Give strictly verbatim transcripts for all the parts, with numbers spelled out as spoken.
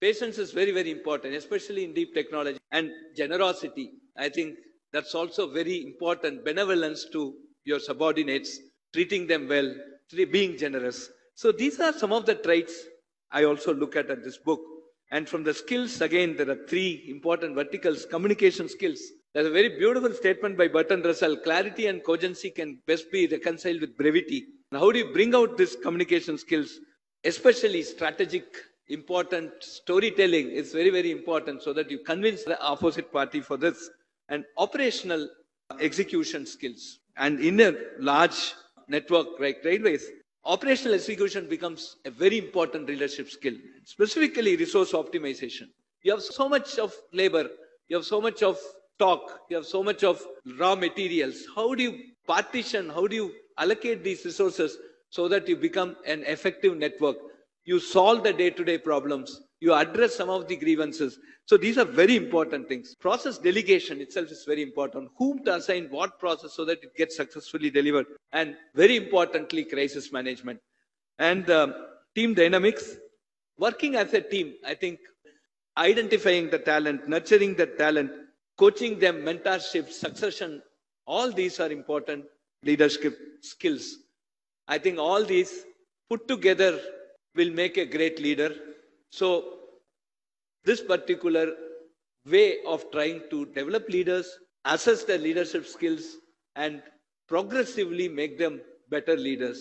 Patience is very, very important, especially in deep technology. And generosity, I think that's also very important. Benevolence to your subordinates, treating them well, being generous. So these are some of the traits I also look at at this book. And from the skills, again, there are three important verticals. Communication skills. There's a very beautiful statement by Bertrand Russell. Clarity and cogency can best be reconciled with brevity. And how do you bring out these communication skills? Especially strategic, important storytelling is very, very important so that you convince the opposite party for this. And operational execution skills. And in a large network like railways, operational execution becomes a very important leadership skill, specifically resource optimization. You have so much of labor, you have so much of stock, you have so much of raw materials. How do you partition, how do you allocate these resources so that you become an effective network? You solve the day-to-day problems, you address some of the grievances. So these are very important things. Process delegation itself is very important. Whom to assign what process so that it gets successfully delivered. And very importantly, crisis management. And um, team dynamics, working as a team, I think identifying the talent, nurturing the talent, coaching them, mentorship, succession, all these are important leadership skills. I think all these put together will make a great leader. So this particular way of trying to develop leaders, assess their leadership skills, and progressively make them better leaders.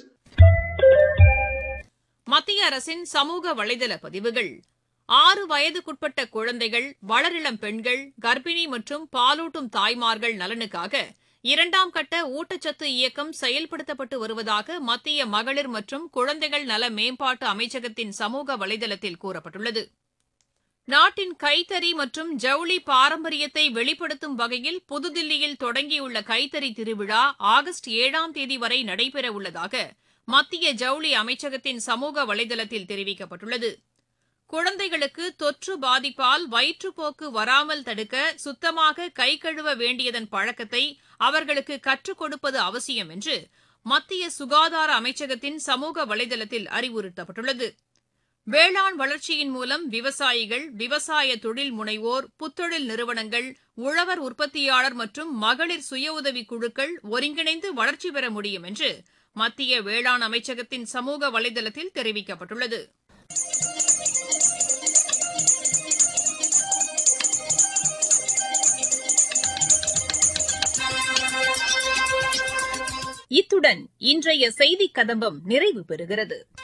மத்திய அரசின் சமூக வலைதள பதிவுகள் ஆறு வயதுக்குட்பட்ட குழந்தைகள், வளரிளம் பெண்கள், கர்ப்பிணி மற்றும் பாலூட்டும் தாய்மார்கள் நலனுக்காக இரண்டாம் கட்ட ஊட்டச்சத்து இயக்கம் செயல்படுத்தப்பட்டு வருவதாக மத்திய மகளிர் மற்றும் குழந்தைகள் நல மேம்பாட்டு அமைச்சகத்தின் சமூக வலைதளத்தில் கூறப்பட்டுள்ளது. நாட்டின் கைத்தறி மற்றும் ஜவுளி பாரம்பரியத்தை வெளிப்படுத்தும் வகையில் புதுதில்லியில் தொடங்கியுள்ள கைத்தறி திருவிழா ஆகஸ்ட் ஏழாம் தேதி வரை நடைபெறவுள்ளதாக மத்திய ஜவுளி அமைச்சகத்தின் சமூக வலைதளத்தில் தெரிவிக்கப்பட்டுள்ளது. குழந்தைகளுக்கு தொற்று பாதிப்பால் வயிற்றுப்போக்கு வராமல் தடுக்க சுத்தமாக கை கழுவ வேண்டியதன் பழக்கத்தை அவர்களுக்கு கற்றுக் கொடுப்பது அவசியம் என்று மத்திய சுகாதார அமைச்சகத்தின் சமூக வலைதளத்தில் அறிவுறுத்தப்பட்டுள்ளது. வேளாண் வளர்ச்சியின் மூலம் விவசாயிகள், விவசாய தொழில் முனைவோர், புத்தொழில் நிறுவனங்கள், உழவர் உற்பத்தியாளர் மற்றும் மகளிர் சுய உதவிக் குழுக்கள் ஒருங்கிணைந்து வளர்ச்சி பெற முடியும் என்று மத்திய வேளாண் அமைச்சகத்தின் சமூக வலைதளத்தில் தெரிவிக்கப்பட்டுள்ளது. இத்துடன் இன்றைய செய்திக் கதம்பம் நிறைவு பெறுகிறது.